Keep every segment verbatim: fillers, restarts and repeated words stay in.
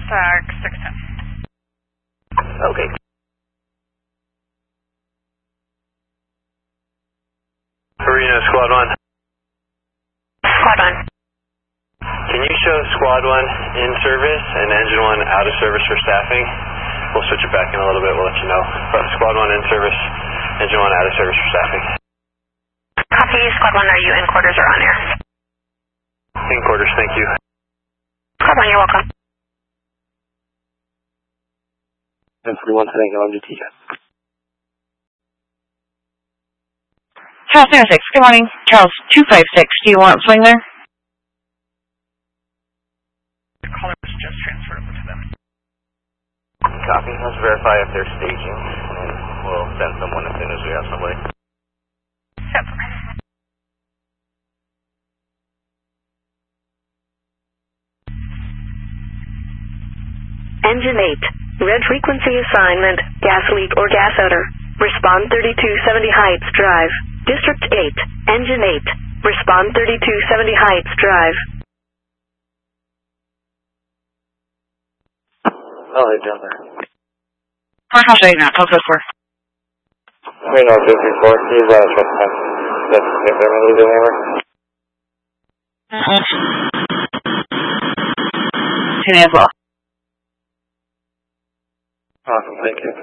tag six ten. Okay. Marina, Squad one. Squad one. Can you show Squad one in service and Engine one out of service for staffing? We'll switch it back in a little bit, we'll let you know. But Squad one in service, Engine one out of service for staffing. Copy, Squad one, are you in quarters or on air? In quarters, thank you. Squad one, you're welcome. ten forty-one, heading L M G T. Charles zero six, good morning. Charles two five six, do you want swing there? The caller was just transferred over to them. Copy, let's verify if they're staging, and we'll send someone as soon as we have somebody. Yep. Engine eight, red frequency assignment, gas leak or gas odor. Respond thirty-two seventy Heights Drive. District eight, Engine eight, respond thirty-two seventy Heights Drive. Oh, hey, down there. I'll show you now, I'll go for. We know two three four, he's out of shut time. That's if they're going to leave anywhere. Uh-uh. Ten as well. Awesome, thank you.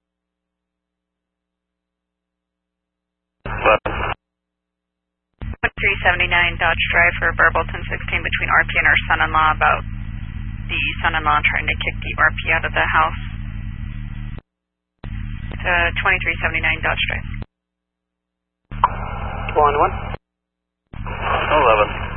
three seventy-nine Dodge Drive for verbal ten sixteen between R P and her son-in-law about the son-in-law trying to kick the R P out of the house. Uh, twenty-three seventy-nine Dodge Drive. one one. eleven.